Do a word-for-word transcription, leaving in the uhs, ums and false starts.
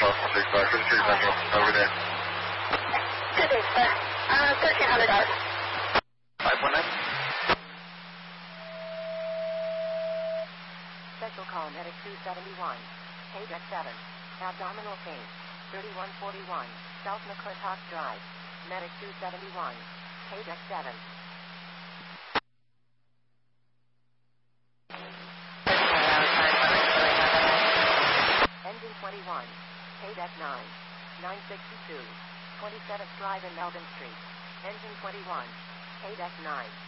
Boston six five fifty-three Central. Over there. Good day, sir. Uh, thirteen hundred hours. five one nine. Special call medic two seventy-one. Page X seven. Abdominal pain. thirty-one forty-one. South McClintock Drive. Medic two seventy-one. Page X seven. Engine twenty-one. Page X nine. nine sixty-two. twenty-seventh Drive in Melbourne Street. Engine twenty-one. Page X nine.